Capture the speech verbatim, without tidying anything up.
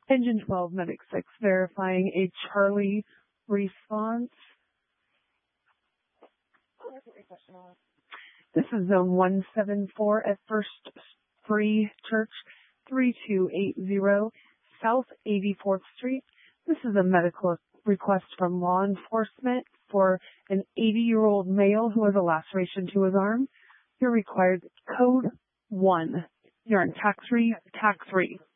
Engine twelve, Medic six, verifying a Charlie response. This is zone one seven four at First Free Church, three two eight zero South eighty-fourth Street. This is a medical request from law enforcement for an eighty-year-old male who has a laceration to his arm. You're required code one. You're on tax three, tax three.